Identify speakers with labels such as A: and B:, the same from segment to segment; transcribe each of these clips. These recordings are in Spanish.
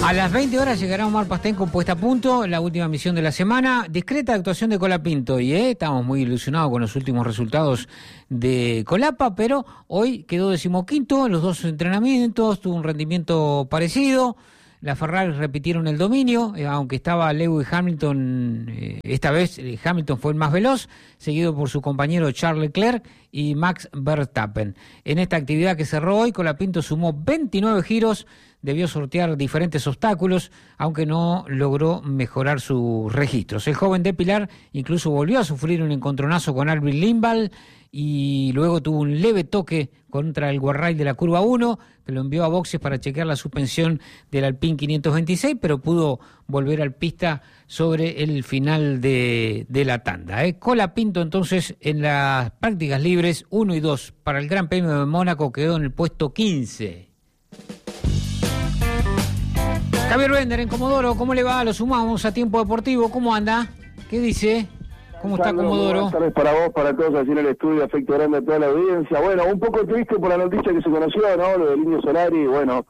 A: A las 20 horas llegará Omar Pastén con Puesta a Punto, la última misión de la semana. Discreta actuación de Colapinto y estamos muy ilusionados con los últimos resultados de Colapa, pero hoy quedó 15º en los dos entrenamientos, tuvo un rendimiento parecido. Las Ferrari repitieron el dominio, aunque estaba Lewis Hamilton, esta vez Hamilton fue el más veloz, seguido por su compañero Charles Leclerc y Max Verstappen. En esta actividad que cerró hoy, Colapinto sumó 29 giros, debió sortear diferentes obstáculos, aunque no logró mejorar sus registros. El joven de Pilar incluso volvió a sufrir un encontronazo con Albin Limbal y luego tuvo un leve toque contra el guardrail de la curva 1, que lo envió a boxes para chequear la suspensión del Alpine 526, pero pudo volver al pista sobre el final de la tanda. Colapinto entonces en las prácticas libres 1 y 2 para el Gran Premio de Mónaco quedó en el puesto 15. Javier Bender en Comodoro, ¿cómo le va? Lo sumamos a Tiempo Deportivo, ¿cómo anda? ¿Qué dice? ¿Cómo está Comodoro?
B: Buenas tardes para vos, para todos allí en el estudio, afecto grande a toda la audiencia. Bueno, un poco triste por la noticia que se conoció, ¿no? Lo del Indio Solari, bueno,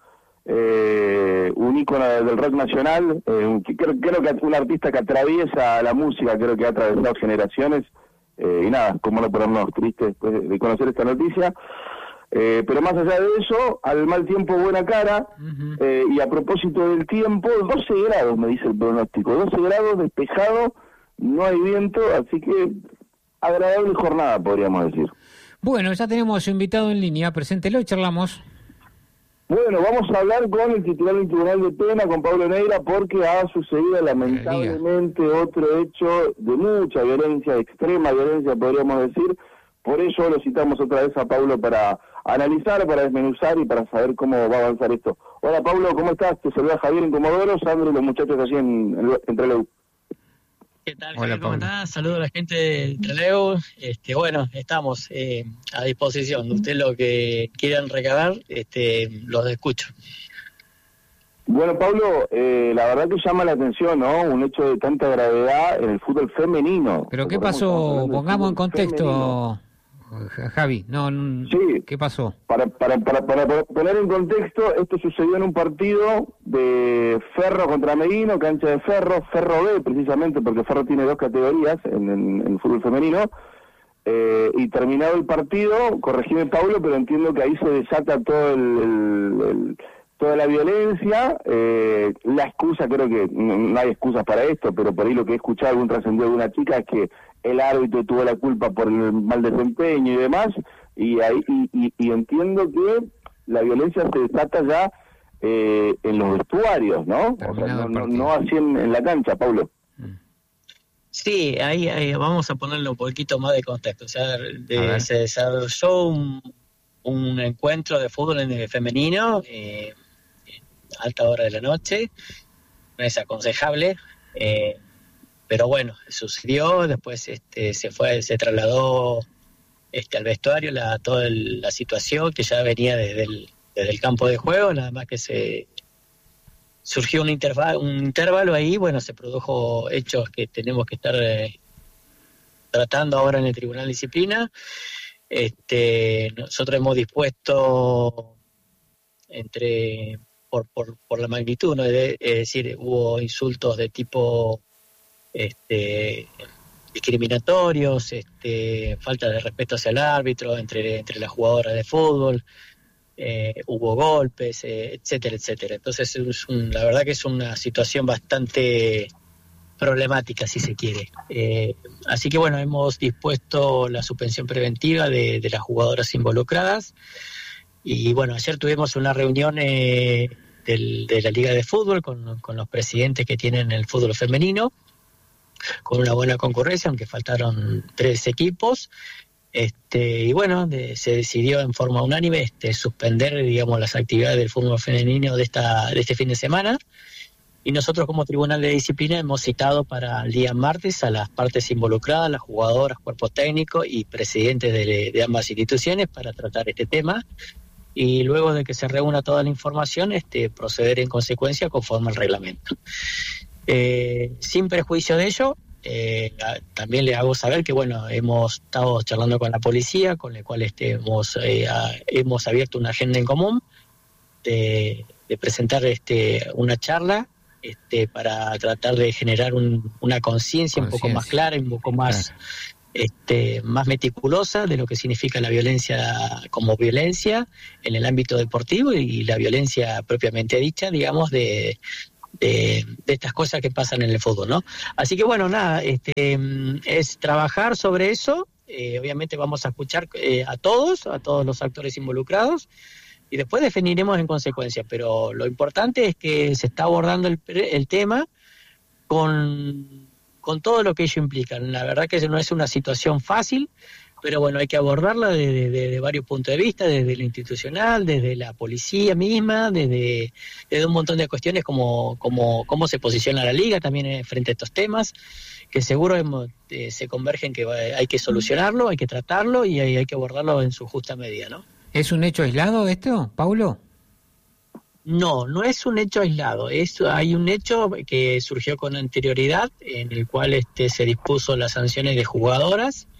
B: un ícono del rock nacional, creo que un artista que atraviesa la música, creo que ha atravesado generaciones, y nada, cómo no ponernos tristes después de conocer esta noticia. Pero más allá de eso, al mal tiempo buena cara, y a propósito del tiempo, 12 grados me dice el pronóstico, 12 grados despejado, no hay viento, así que agradable jornada, podríamos decir.
A: Bueno, ya tenemos a su invitado en línea, preséntelo y charlamos.
B: Bueno, vamos a hablar con el titular del Tribunal de Pena, con Pablo Neira, porque ha sucedido lamentablemente otro hecho de mucha violencia, de extrema violencia, podríamos decir. Por eso lo citamos otra vez a Pablo para analizar, para desmenuzar y para saber cómo va a avanzar esto. Hola Pablo, ¿cómo estás? Te saluda Javier en Comodoro, Sandro y los muchachos allí en Trelew.
C: ¿Qué tal, Javier? ¿Cómo estás? Saludos a la gente de Trelew. Bueno, estamos a disposición. Usted lo que quieran recabar, los escucho.
B: Bueno, Pablo, la verdad que llama la atención, ¿no? Un hecho de tanta gravedad en el fútbol femenino.
A: ¿Pero qué pasó? Pongamos en contexto, femenino. Javi,
B: sí,
A: ¿qué pasó?
B: Para poner en contexto, esto sucedió en un partido de Ferro contra Meguino, cancha de Ferro B precisamente, porque Ferro tiene dos categorías en el fútbol femenino, y terminado el partido, corregime Pablo, pero entiendo que ahí se desata todo toda la violencia, la excusa, creo que no hay excusas para esto, pero por ahí lo que he escuchado algún trascendido de una chica es que el árbitro tuvo la culpa por el mal desempeño y demás, y entiendo que la violencia se desata ya en los vestuarios, ¿no? O sea, no así en la cancha, Pablo.
C: Sí, ahí vamos a ponerle un poquito más de contexto. O sea, se desarrolló un encuentro de fútbol en el femenino, alta hora de la noche, no es aconsejable, pero bueno, sucedió. Después se trasladó al vestuario toda la situación que ya venía desde el campo de juego, nada más que surgió un intervalo ahí. Bueno, se produjo hechos que tenemos que estar tratando ahora en el Tribunal de Disciplina. Nosotros hemos dispuesto por la magnitud, ¿no? Es decir, hubo insultos de tipo discriminatorios, falta de respeto hacia el árbitro entre las jugadoras de fútbol, hubo golpes, etcétera, etcétera. Entonces la verdad que es una situación bastante problemática, si se quiere. Así que bueno, hemos dispuesto la suspensión preventiva de las jugadoras involucradas. Y bueno, ayer tuvimos una reunión de la Liga de Fútbol con los presidentes que tienen el fútbol femenino, con una buena concurrencia, aunque faltaron 3 equipos. Y bueno, se decidió en forma unánime suspender, digamos, las actividades del fútbol femenino de este fin de semana. Y nosotros como Tribunal de Disciplina hemos citado para el día martes a las partes involucradas, las jugadoras, cuerpo técnico y presidentes de ambas instituciones para tratar este tema. Y luego de que se reúna toda la información, proceder en consecuencia conforme al reglamento. Sin perjuicio de ello, también le hago saber que bueno, hemos estado charlando con la policía, con la cual hemos abierto una agenda en común de presentar una charla para tratar de generar una conciencia un poco más clara y un poco más más meticulosa de lo que significa la violencia como violencia en el ámbito deportivo y la violencia propiamente dicha, digamos, de estas cosas que pasan en el fútbol, ¿no? Así que bueno, nada, es trabajar sobre eso. Obviamente vamos a escuchar a todos los actores involucrados y después definiremos en consecuencia, pero lo importante es que se está abordando el tema con todo lo que ello implica. La verdad que no es una situación fácil, pero bueno, hay que abordarla de varios puntos de vista, desde lo institucional, desde la policía misma, desde un montón de cuestiones como cómo se posiciona la liga también frente a estos temas, que seguro se convergen que hay que solucionarlo, hay que tratarlo y hay que abordarlo en su justa medida, ¿no?
A: ¿Es un hecho aislado esto, Paulo?
C: No es un hecho aislado, hay un hecho que surgió con anterioridad, en el cual se dispuso las sanciones de jugadoras,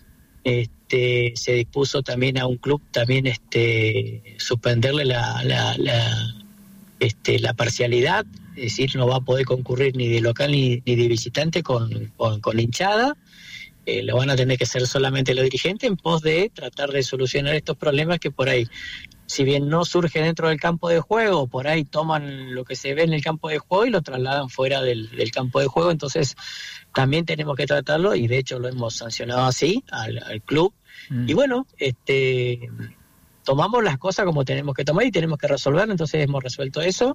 C: se dispuso también a un club también suspenderle la parcialidad, es decir, no va a poder concurrir ni de local ni de visitante con hinchada. Lo van a tener que hacer solamente los dirigentes en pos de tratar de solucionar estos problemas que por ahí, si bien no surge dentro del campo de juego, por ahí toman lo que se ve en el campo de juego y lo trasladan fuera del campo de juego. Entonces también tenemos que tratarlo y de hecho lo hemos sancionado así al club. Y bueno, tomamos las cosas como tenemos que tomar y tenemos que resolverlo, entonces hemos resuelto eso.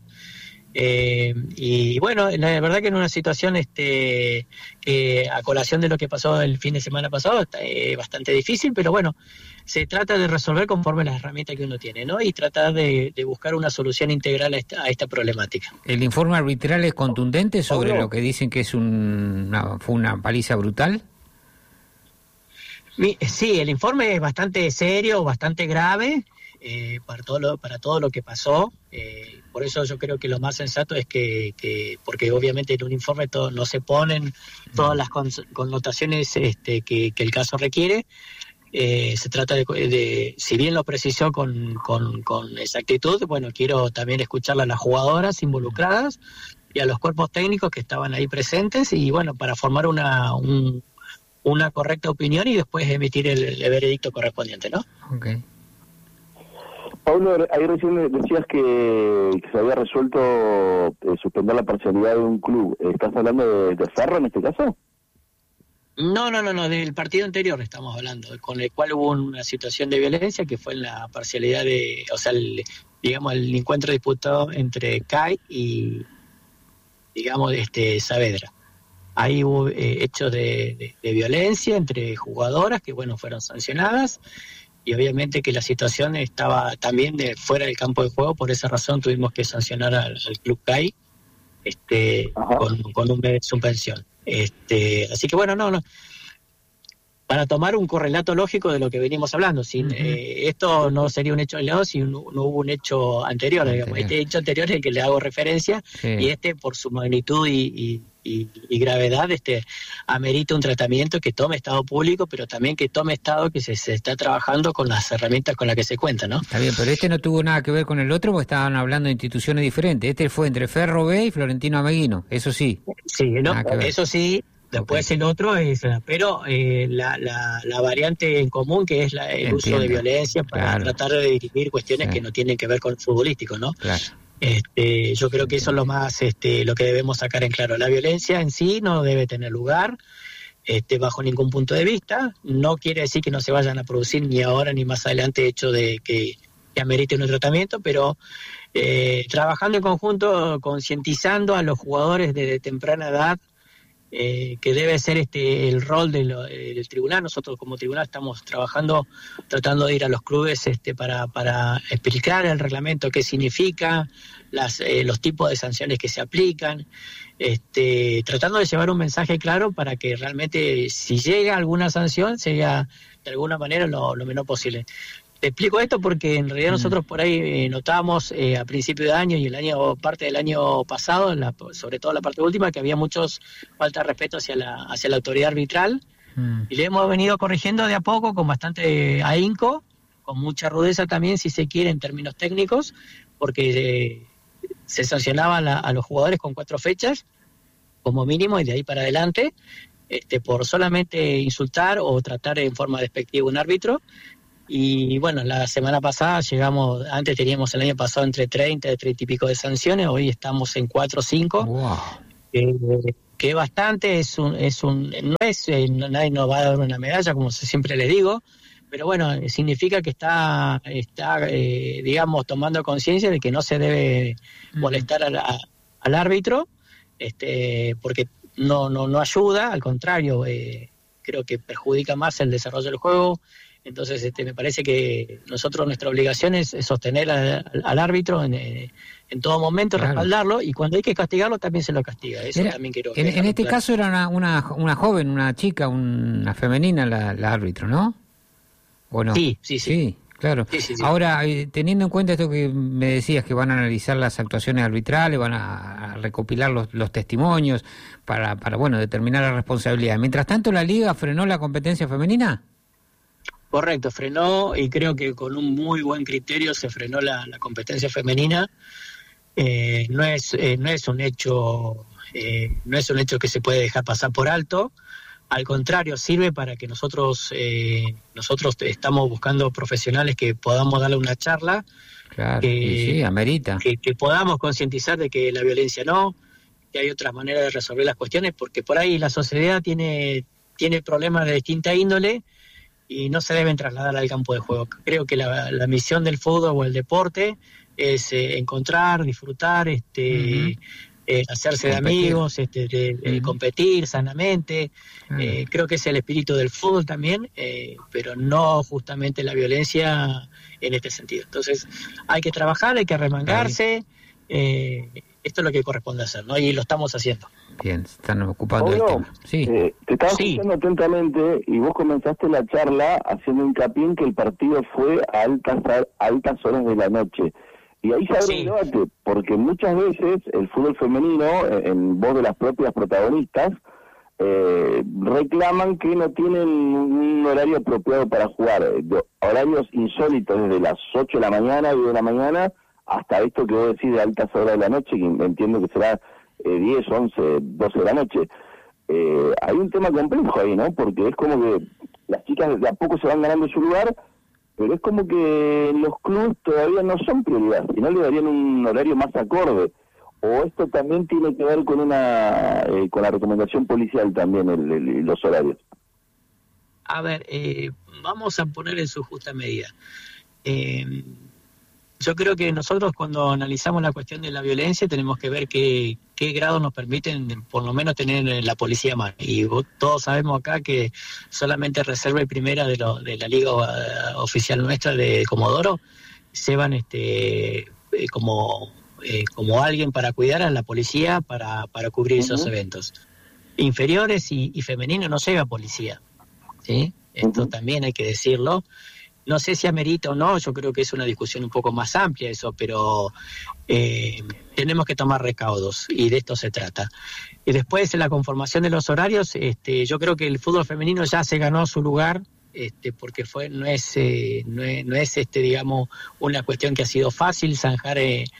C: Y bueno, la verdad que en una situación a colación de lo que pasó el fin de semana pasado está bastante difícil, pero bueno, se trata de resolver conforme las herramientas que uno tiene, ¿no? Y tratar de buscar una solución integral a esta problemática.
A: ¿El informe arbitral es contundente sobre lo que dicen que fue una paliza brutal?
C: Sí, el informe es bastante serio, bastante grave para todo lo que pasó. Por eso yo creo que lo más sensato es que porque obviamente en un informe no se ponen todas las connotaciones que el caso requiere. Se trata de, si bien lo precisó con exactitud, bueno, quiero también escuchar a las jugadoras involucradas y a los cuerpos técnicos que estaban ahí presentes y bueno, para formar una correcta opinión y después emitir el veredicto correspondiente, ¿no?
A: Okay.
B: Paulo, ahí recién decías que se había resuelto suspender la parcialidad de un club. ¿Estás hablando de Ferro en este caso?
C: No, del partido anterior estamos hablando, con el cual hubo una situación de violencia que fue en la parcialidad el encuentro disputado entre CAI y, Saavedra. Ahí hubo hechos de violencia entre jugadoras que, bueno, fueron sancionadas. Y obviamente que la situación estaba también fuera del campo de juego, por esa razón tuvimos que sancionar al Club CAI con un mes de suspensión. Así que bueno, no. Para tomar un correlato lógico de lo que venimos hablando, esto no sería un hecho aislado si no hubo un hecho anterior, digamos. Este hecho anterior es el que le hago referencia, y por su magnitud y gravedad, amerita un tratamiento que tome estado público, pero también que tome estado que se está trabajando con las herramientas con las que se cuenta, ¿no?
A: Está bien, pero no tuvo nada que ver con el otro porque estaban hablando de instituciones diferentes. Fue entre Ferro B y Florentino Ameguino, eso sí.
C: Sí, ¿no? Eso sí. Después el otro pero la variante en común que es el uso de violencia para tratar de dirigir cuestiones que no tienen que ver con el futbolístico, ¿no?
A: Claro.
C: Yo creo que eso es lo más lo que debemos sacar en claro. La violencia en sí no debe tener lugar bajo ningún punto de vista. No quiere decir que no se vayan a producir ni ahora ni más adelante hecho de que amerite un tratamiento, pero trabajando en conjunto, concientizando a los jugadores desde temprana edad que debe ser el rol del tribunal. Nosotros como tribunal estamos trabajando, tratando de ir a los clubes para explicar el reglamento, qué significa, los tipos de sanciones que se aplican, tratando de llevar un mensaje claro para que realmente si llega alguna sanción sea de alguna manera lo menor posible. Te explico esto porque en realidad nosotros por ahí notamos a principio de año y parte del año pasado, sobre todo la parte última, que había muchos falta de respeto hacia la autoridad arbitral, y le hemos venido corrigiendo de a poco con bastante ahínco, con mucha rudeza también, si se quiere, en términos técnicos, porque se sancionaban a los jugadores con 4 fechas como mínimo, y de ahí para adelante, por solamente insultar o tratar en forma despectiva a un árbitro. Y bueno, la semana pasada antes teníamos el año pasado entre 30 y pico de sanciones, hoy estamos en 4 o 5.
A: Wow.
C: Que bastante, nadie nos va a dar una medalla, como siempre les digo, pero bueno, significa que está digamos, tomando conciencia de que no se debe molestar al árbitro, porque no ayuda, al contrario, creo que perjudica más el desarrollo del juego. Entonces me parece que nuestra obligación es sostener al árbitro en todo momento, claro, respaldarlo, y cuando hay que castigarlo también se lo castiga. Eso también quiero
A: en este caso era una joven, una chica, una femenina la árbitro, ¿no? ¿O no?
C: Sí,
A: claro.
C: Sí.
A: Ahora, teniendo en cuenta esto que me decías, que van a analizar las actuaciones arbitrales, van a recopilar los testimonios para bueno, determinar la responsabilidad. Mientras tanto, ¿la Liga frenó la competencia femenina?
C: Correcto, frenó, y creo que con un muy buen criterio se frenó la competencia femenina. No es un hecho que se puede dejar pasar por alto. Al contrario, sirve para que nosotros estamos buscando profesionales que podamos darle una charla,
A: claro, sí, amerita,
C: que podamos concientizar de que la violencia no, que hay otras maneras de resolver las cuestiones, porque por ahí la sociedad tiene problemas de distinta índole y no se deben trasladar al campo de juego. Creo que la misión del fútbol o el deporte es encontrar, disfrutar, hacerse de amigos, competir sanamente. Creo que es el espíritu del fútbol también, pero no justamente la violencia en este sentido. Entonces hay que trabajar, hay que remangarse. Esto es lo que corresponde hacer, ¿no? Y lo estamos haciendo.
A: Bien, están ocupando el tema. Sí.
B: Te estaba escuchando atentamente, y vos comenzaste la charla haciendo hincapié en que el partido fue a altas horas de la noche. Y ahí se abre un debate, porque muchas veces el fútbol femenino, en voz de las propias protagonistas, reclaman que no tienen un horario apropiado para jugar. Horarios insólitos, desde las 8 de la mañana, 10 de la mañana, hasta esto que vos decís de altas horas de la noche, que entiendo que será 10, 11, 12 de la noche. Hay un tema complejo ahí, ¿no? Porque es como que las chicas de a poco se van ganando su lugar, pero es como que los clubes todavía no son prioridad, si no le darían un horario más acorde. O esto también tiene que ver con con la recomendación policial también, los horarios.
C: A ver, vamos a poner en su justa medida. Yo creo que nosotros, cuando analizamos la cuestión de la violencia, tenemos que ver qué grado nos permiten por lo menos tener la policía más. Y todos sabemos acá que solamente reserva y primera de la liga oficial nuestra de Comodoro llevan como alguien para cuidar a la policía para cubrir esos eventos. Inferiores y femeninos no lleva policía, ¿sí? Esto también hay que decirlo. No sé si amerita o no, yo creo que es una discusión un poco más amplia eso, pero tenemos que tomar recaudos, y de esto se trata. Y después, en la conformación de los horarios, yo creo que el fútbol femenino ya se ganó su lugar, porque no es digamos, una cuestión que ha sido fácil zanjar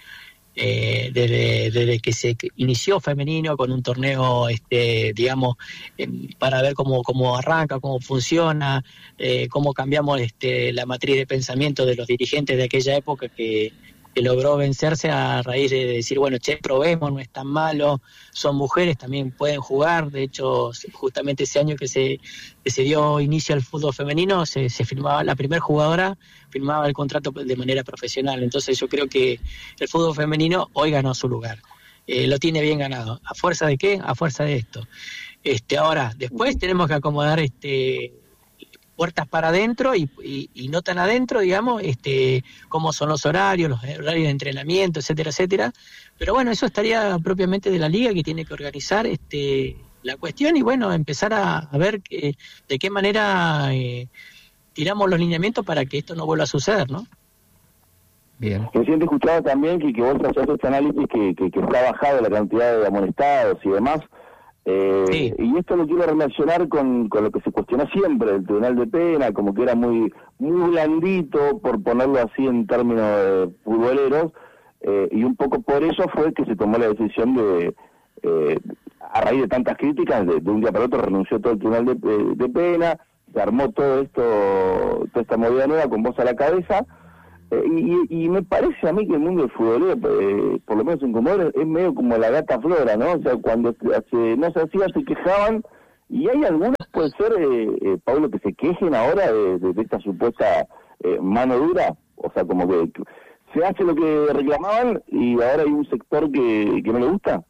C: desde que se inició femenino con un torneo, digamos, para ver cómo arranca, cómo funciona, cómo cambiamos la matriz de pensamiento de los dirigentes de aquella época que logró vencerse a raíz de decir, bueno, probemos, no es tan malo, son mujeres, también pueden jugar. De hecho, justamente ese año que se dio inicio al fútbol femenino, se firmaba, la primera jugadora firmaba el contrato de manera profesional. Entonces yo creo que el fútbol femenino hoy ganó su lugar, lo tiene bien ganado. ¿A fuerza de qué? A fuerza de esto. Ahora, después tenemos que acomodar puertas para adentro y no tan adentro, digamos, cómo son los horarios de entrenamiento, etcétera, etcétera. Pero bueno, eso estaría propiamente de la liga, que tiene que organizar la cuestión y bueno, empezar a ver de qué manera tiramos los lineamientos para que esto no vuelva a suceder, ¿no?
B: Bien. Recién te escuchaba también que vos hacés este análisis que está bajado la cantidad de amonestados y demás.
C: Sí.
B: Y esto lo quiero relacionar con lo que se cuestiona siempre del Tribunal de Pena, como que era muy blandito, por ponerlo así en términos futboleros, y un poco por eso fue que se tomó la decisión de, a raíz de tantas críticas, de un día para otro renunció todo el tribunal de pena, se armó todo esto, toda esta movida nueva con voz a la cabeza, y me parece a mí que el mundo del futbolero, por lo menos en Comodoro, es medio como la gata Flora, ¿no? O sea, cuando no se hacía, se quejaban, y hay algunos, puede ser, Pablo, que se quejen ahora de esta supuesta mano dura, o sea, como que se hace lo que reclamaban y ahora hay un sector que no le gusta.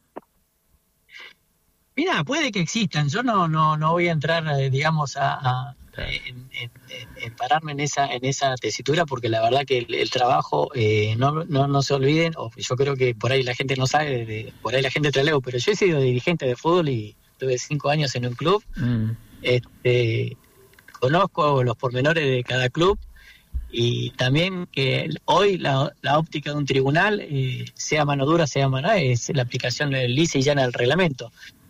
C: Mira, puede que existan. Yo no voy a entrar, digamos, en pararme en esa tesitura, porque la verdad que el trabajo, no se olviden, o yo creo que por ahí la gente no sabe, por ahí la gente traleo, pero yo he sido dirigente de fútbol y tuve 5 años en un club. Conozco los pormenores de cada club, y también que hoy la óptica de un tribunal, sea mano dura, sea mano, es la aplicación lisa y llana del reglamento.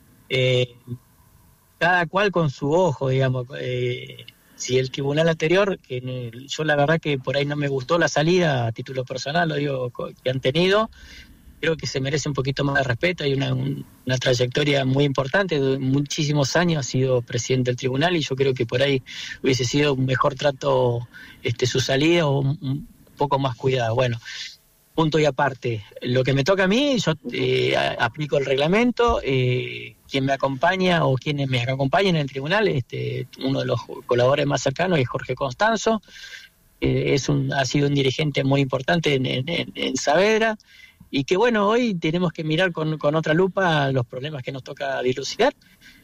C: Cada cual con su ojo, digamos. Si el tribunal anterior, que yo la verdad que por ahí no me gustó la salida a título personal, lo digo, que han tenido, creo que se merece un poquito más de respeto. Hay una trayectoria muy importante, de muchísimos años ha sido presidente del tribunal, y yo creo que por ahí hubiese sido un mejor trato su salida, o un poco más cuidado. Bueno, punto y aparte. Lo que me toca a mí, yo aplico el reglamento. Quien me acompaña o quienes me acompañan en el tribunal, uno de los colaboradores más cercanos es Jorge Constanzo. Ha sido un dirigente muy importante en Saavedra, y que bueno, hoy tenemos que mirar con otra lupa los problemas que nos toca dilucidar,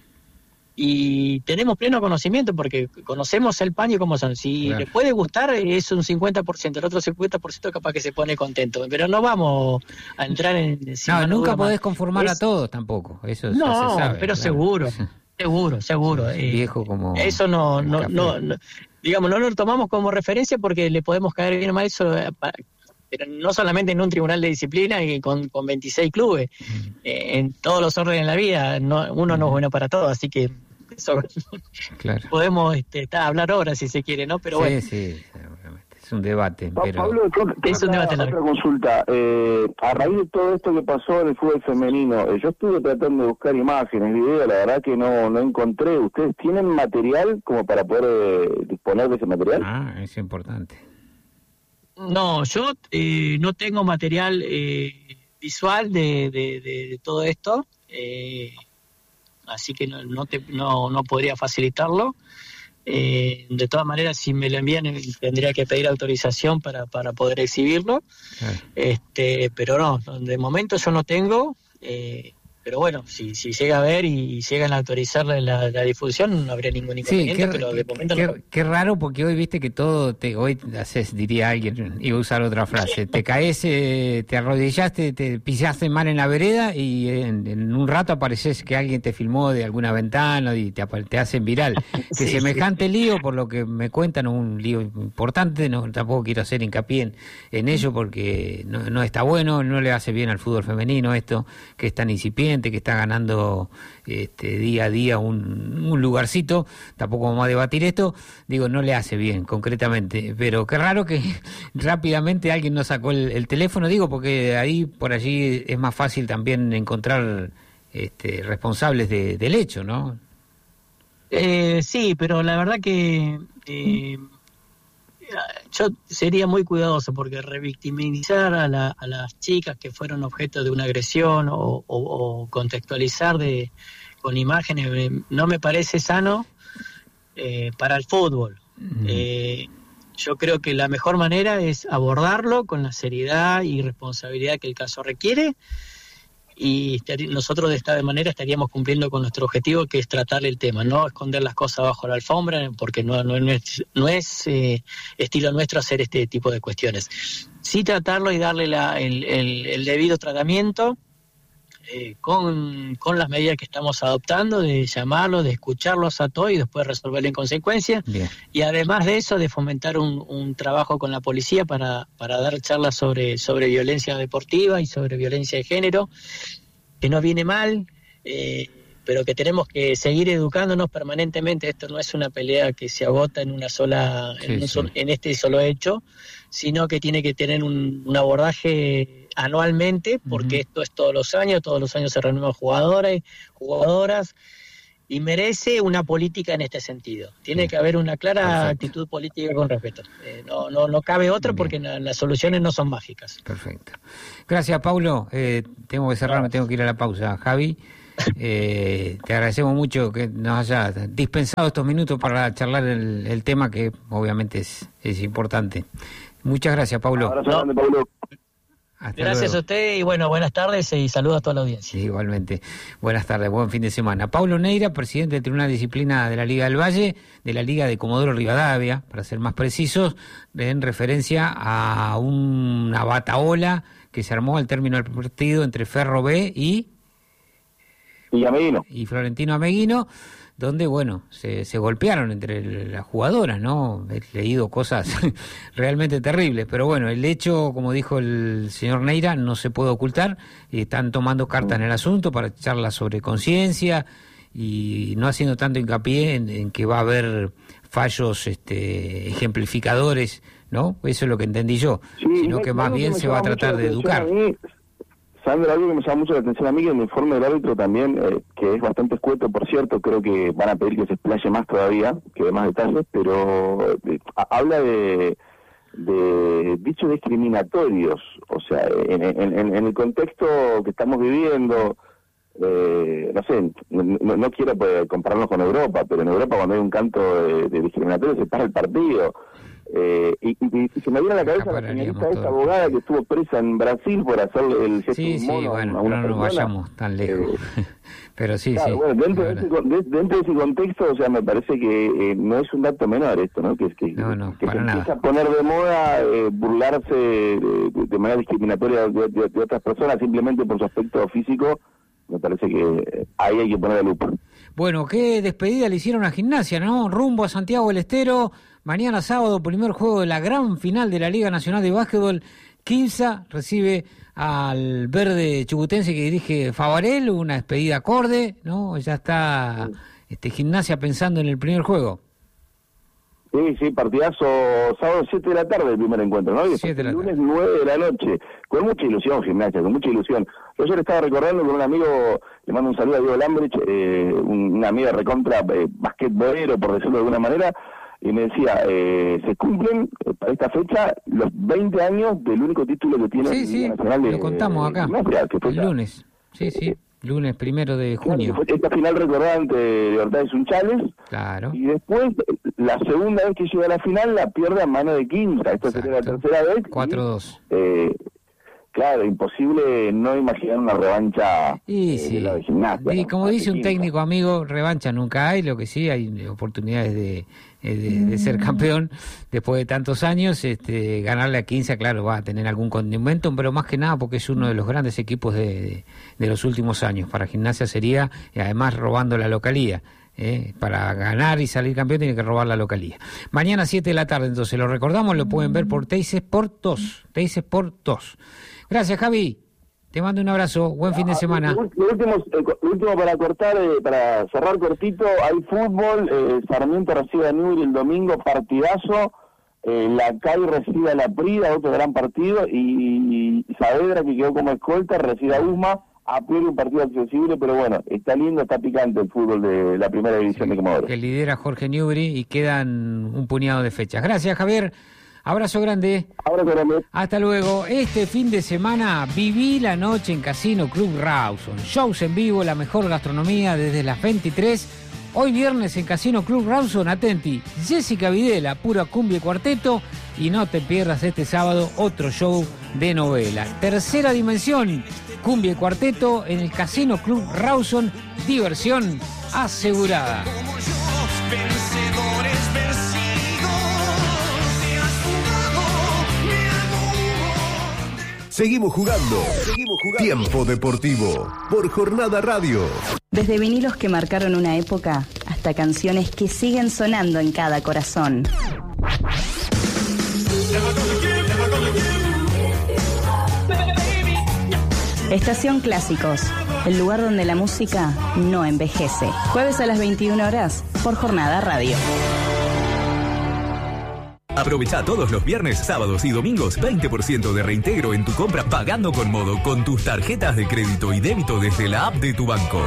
C: y tenemos pleno conocimiento porque conocemos el paño como son. Si le puede gustar, es un 50%, el otro 50% capaz que se pone contento, pero no vamos a entrar en...
A: No, nunca podés conformar a todos tampoco, eso
C: no,
A: se sabe,
C: pero
A: claro.
C: seguro.
A: Viejo como...
C: Eso no, digamos, no lo tomamos como referencia porque le podemos caer bien o mal, eso, pero no solamente en un tribunal de disciplina y con 26 clubes, en todos los órdenes de la vida, uno no es bueno para todo, así que eso claro. Podemos hablar ahora si se quiere, ¿no? Pero
A: sí,
C: bueno.
A: Sí, es un debate. Pero...
B: Pablo,
C: es un debate
B: largo. Otra consulta. A raíz de todo esto que pasó en el fútbol femenino, yo estuve tratando de buscar imágenes, videos, la verdad que no encontré. ¿Ustedes tienen material como para poder disponer de ese material?
A: Es importante.
C: No, yo no tengo material visual de todo esto, así que no podría facilitarlo. De todas maneras, si me lo envían, tendría que pedir autorización para poder exhibirlo. Pero no, de momento yo no tengo. Pero bueno, si llega a ver y llegan a autorizar la difusión, no habría ningún inconveniente, pero de momento no.
A: Qué raro, porque hoy viste que todo, hoy haces, diría alguien, iba a usar otra frase, te caes, te arrodillaste, te pisaste mal en la vereda y en un rato apareces que alguien te filmó de alguna ventana y te hacen viral. Que semejante lío, por lo que me cuentan, un lío importante, tampoco quiero hacer hincapié en ello porque no está bueno, no le hace bien al fútbol femenino esto, que es tan incipiente, que está ganando día a día un lugarcito. Tampoco vamos a debatir esto, digo, no le hace bien concretamente, pero qué raro que rápidamente alguien no sacó el teléfono, digo, porque ahí por allí es más fácil también encontrar responsables del hecho, ¿no?
C: Sí, pero la verdad que yo sería muy cuidadoso, porque revictimizar a las chicas que fueron objeto de una agresión o contextualizar con imágenes no me parece sano para el fútbol. Yo creo que la mejor manera es abordarlo con la seriedad y responsabilidad que el caso requiere, y nosotros de esta manera estaríamos cumpliendo con nuestro objetivo, que es tratar el tema, no esconder las cosas bajo la alfombra, porque no es estilo nuestro hacer este tipo de cuestiones. Sí tratarlo y darle el debido tratamiento, con las medidas que estamos adoptando, de llamarlos, de escucharlos a todos y después resolverlo en consecuencia. Bien. Y además de eso, de fomentar un trabajo con la policía para dar charlas sobre violencia deportiva y sobre violencia de género, que no viene mal, pero que tenemos que seguir educándonos permanentemente. Esto no es una pelea que se agota en en este solo hecho, sino que tiene que tener un abordaje anualmente, porque esto es todos los años se renuevan jugadores y jugadoras, y merece una política en este sentido. Tiene que haber una clara actitud política con respeto. No cabe otra porque las soluciones no son mágicas.
A: Perfecto. Gracias, Paulo. Tengo que cerrar, me tengo que ir a la pausa. Javi, te agradecemos mucho que nos haya dispensado estos minutos para charlar el tema que obviamente es importante. Muchas gracias, Paulo.
B: Abrazo grande, Paulo.
C: Gracias a usted y buenas tardes y saludos a toda la audiencia.
A: Sí, igualmente. Buenas tardes, buen fin de semana. Paulo Neira, presidente del Tribunal de Disciplina de la Liga del Valle, de la Liga de Comodoro Rivadavia, para ser más precisos, en referencia a una bataola que se armó al término del partido entre Ferro B y
B: Ameguino.
A: Y Florentino Ameguino, donde, se golpearon entre las jugadoras, ¿no? He leído cosas realmente terribles, pero el hecho, como dijo el señor Neira, no se puede ocultar, y están tomando cartas en el asunto para charlas sobre conciencia y no haciendo tanto hincapié en que va a haber fallos ejemplificadores, ¿no? Eso es lo que entendí yo, sino que más bien se va a tratar de educar.
B: Sandra, algo que me llama mucho la atención a mí, que en el informe del árbitro también, que es bastante escueto, por cierto, creo que van a pedir que se explaye más todavía, que dé más detalles, pero habla de dichos discriminatorios, o sea, en el contexto que estamos viviendo, no quiero compararnos con Europa, pero en Europa cuando hay un canto de discriminatorio se para el partido. Y se me viene a la cabeza la señorita esta abogada que estuvo presa en Brasil por hacerle el gesto de mono a una persona.
A: No vayamos tan lejos. Pero
B: claro, dentro de ese contexto, o sea, me parece que no es un dato menor esto, ¿no? Que se empieza a poner de moda burlarse de manera discriminatoria de otras personas simplemente por su aspecto físico. Me parece que ahí hay que poner la lupa.
A: Bueno, qué despedida le hicieron a Gimnasia, ¿no? Rumbo a Santiago del Estero. Mañana sábado, primer juego de la gran final de la Liga Nacional de Básquetbol. Quimsa recibe al verde chubutense que dirige Favarel, una despedida acorde, ¿no? Ya está Gimnasia pensando en el primer juego.
B: Sí, partidazo, sábado 7 de la tarde el primer encuentro, ¿no? Y el lunes 9 de la noche, con mucha ilusión Gimnasia, con mucha ilusión. Yo ayer estaba recordando con un amigo, le mando un saludo a Diego Lambrich, un amigo recontra basquetbolero, por decirlo de alguna manera, y me decía, se cumplen para esta fecha los 20 años del único título que tiene la Liga Nacional de
A: lo contamos acá,
B: Gimnasia,
A: el lunes, lunes 1 de junio.
B: Esta final recordada ante Libertad de Sunchales.
A: Claro.
B: Y después, la segunda vez que llega a la final, la pierde a mano de Quimsa. Esta sería la tercera vez.
A: 4-2.
B: Claro, imposible no imaginar una revancha de la de Gimnasia.
A: Y como dice un técnico amigo, revancha nunca hay, lo que sí, hay oportunidades de ser campeón después de tantos años. Ganarle a Quimsa, claro, va a tener algún condimento, pero más que nada porque es uno de los grandes equipos de los últimos años. Para Gimnasia sería, además, robando la localía. Para ganar y salir campeón tiene que robar la localía. Mañana 7 de la tarde, entonces lo recordamos, lo pueden ver por Teis Sport 2. Gracias, Javi. Te mando un abrazo. Buen fin de semana.
B: Lo último para cortar, para cerrar cortito, hay fútbol. Sarmiento recibe a Newell el domingo, partidazo. La CAI recibe a La Prida, otro gran partido. Y Saavedra, que quedó como escolta, recibe a USMA. A priori un partido accesible, pero está lindo, está picante el fútbol de la primera división de Comodoro.
A: Que lidera Jorge Newbery y quedan un puñado de fechas. Gracias, Javier. Abrazo grande.
B: Abrazo grande.
A: Hasta luego. Este fin de semana viví la noche en Casino Club Rawson. Shows en vivo, la mejor gastronomía desde las 23. Hoy viernes en Casino Club Rawson, atenti, Jessica Videla, pura cumbia y cuarteto. Y no te pierdas este sábado otro show de novela. Tercera dimensión, cumbia y cuarteto en el Casino Club Rawson. Diversión asegurada.
D: Seguimos jugando. Tiempo Deportivo por Jornada Radio.
E: Desde vinilos que marcaron una época hasta canciones que siguen sonando en cada corazón. Estación Clásicos, el lugar donde la música no envejece. Jueves a las 21 horas por Jornada Radio.
F: Aprovecha todos los viernes, sábados y domingos 20% de reintegro en tu compra pagando con Modo con tus tarjetas de crédito y débito desde la app de tu banco.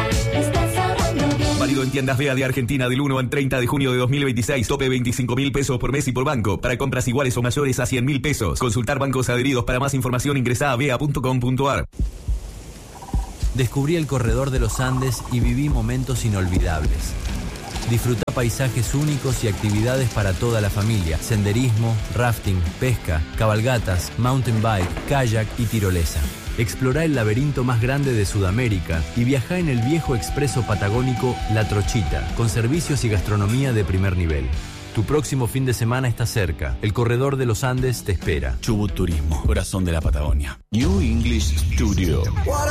F: Válido en tiendas BEA de Argentina del 1 al 30 de junio de 2026. Tope 25.000 pesos por mes y por banco. Para compras iguales o mayores a 100.000 pesos. Consultar bancos adheridos. Para más información ingresa a bea.com.ar.
G: Descubrí el corredor de los Andes y viví momentos inolvidables. Disfruta paisajes únicos y actividades para toda la familia. Senderismo, rafting, pesca, cabalgatas, mountain bike, kayak y tirolesa. Explorá el laberinto más grande de Sudamérica y viajá en el viejo expreso patagónico La Trochita, con servicios y gastronomía de primer nivel. Tu próximo fin de semana está cerca. El corredor de los Andes te espera.
H: Chubut Turismo, corazón de la Patagonia.
D: New English Studio.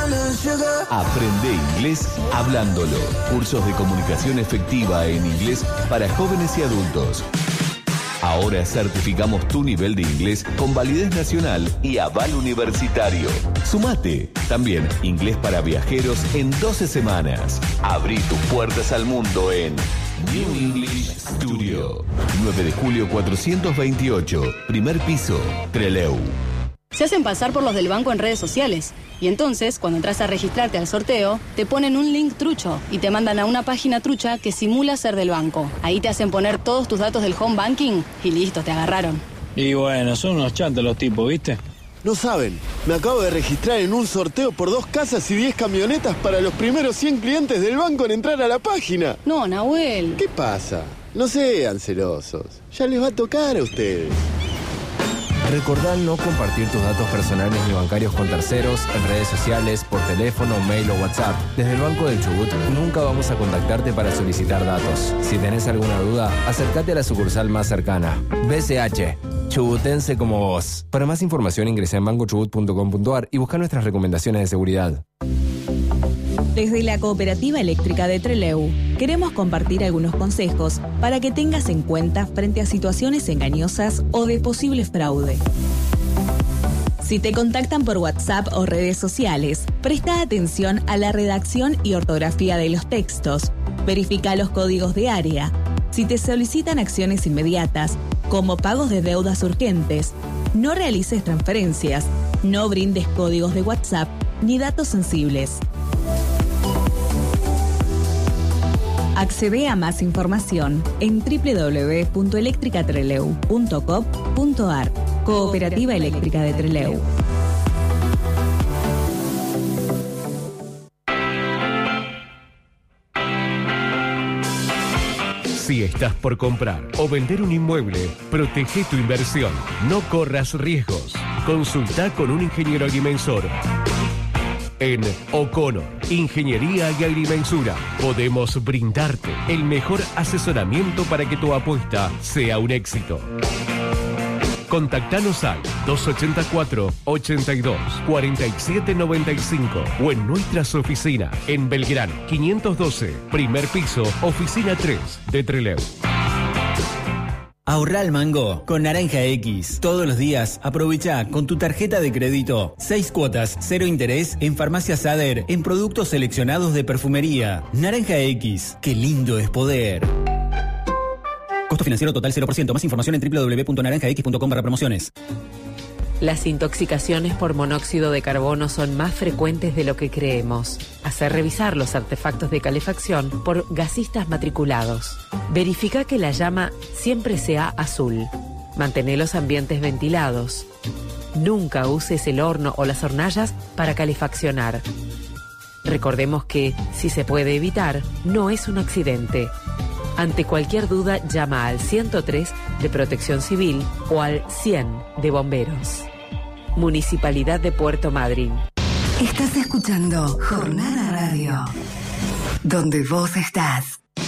D: Aprende inglés hablándolo. Cursos de comunicación efectiva en inglés para jóvenes y adultos. Ahora certificamos tu nivel de inglés con validez nacional y aval universitario. Sumate. También inglés para viajeros en 12 semanas. Abrí tus puertas al mundo en New English Studio. 9 de julio 428. Primer piso. Trelew.
I: Se hacen pasar por los del banco en redes sociales. Y entonces, cuando entras a registrarte al sorteo, te ponen un link trucho y te mandan a una página trucha que simula ser del banco. Ahí te hacen poner todos tus datos del home banking y listo, te agarraron.
J: Y bueno, son unos chantos los tipos, ¿viste?
K: No saben, me acabo de registrar en un sorteo por 2 casas y 10 camionetas para los primeros 100 clientes del banco en entrar a la página.
I: No, Nahuel.
K: ¿Qué pasa? No sean celosos. Ya les va a tocar a ustedes.
L: Recordá no compartir tus datos personales ni bancarios con terceros, en redes sociales, por teléfono, mail o WhatsApp. Desde el Banco del Chubut nunca vamos a contactarte para solicitar datos. Si tenés alguna duda, acércate a la sucursal más cercana. BCH, chubutense como vos. Para más información ingresa en bancochubut.com.ar y busca nuestras recomendaciones de seguridad.
M: Desde la Cooperativa Eléctrica de Trelew, queremos compartir algunos consejos para que tengas en cuenta frente a situaciones engañosas o de posible fraude. Si te contactan por WhatsApp o redes sociales, presta atención a la redacción y ortografía de los textos. Verifica los códigos de área. Si te solicitan acciones inmediatas, como pagos de deudas urgentes, no realices transferencias, no brindes códigos de WhatsApp ni datos sensibles. Accede a más información en www.electricatrelew.com.ar. Cooperativa Eléctrica de Trelew.
N: Si estás por comprar o vender un inmueble, protege tu inversión. No corras riesgos. Consulta con un ingeniero agrimensor. En O'Connor, Ingeniería y Agrimensura, podemos brindarte el mejor asesoramiento para que tu apuesta sea un éxito. Contactanos al 284-82-4795 o en nuestras oficinas en Belgrano 512, primer piso, oficina 3 de Trelew.
O: Ahorrá al mango con Naranja X. Todos los días aprovecha con tu tarjeta de crédito 6 cuotas, 0 interés en Farmacias Sader en productos seleccionados de perfumería. Naranja X, qué lindo es poder. Costo financiero total 0%. Más información en www.naranjax.com/promociones.
P: Las intoxicaciones por monóxido de carbono son más frecuentes de lo que creemos. Hacer revisar los artefactos de calefacción por gasistas matriculados. Verifica que la llama siempre sea azul. Mantén los ambientes ventilados. Nunca uses el horno o las hornallas para calefaccionar. Recordemos que, si se puede evitar, no es un accidente. Ante cualquier duda, llama al 103 de Protección Civil o al 100 de Bomberos. Municipalidad de Puerto Madryn.
Q: Estás escuchando Jornada Radio, donde vos estás.